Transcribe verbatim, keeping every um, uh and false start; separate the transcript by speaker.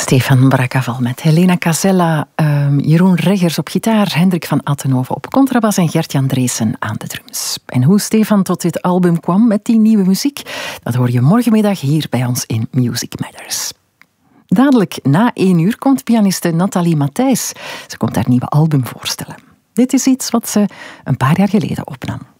Speaker 1: Stefan Brakaval met Helena Casella, um, Jeroen Reggers op gitaar, Hendrik van Attenhoven op contrabas en Gert-Jan Dreesen aan de drums. En hoe Stefan tot dit album kwam met die nieuwe muziek, dat hoor je morgenmiddag hier bij ons in Music Matters. Dadelijk na één uur komt pianiste Nathalie Matthijs. Ze komt haar nieuwe album voorstellen. Dit is iets wat ze een paar jaar geleden opnam.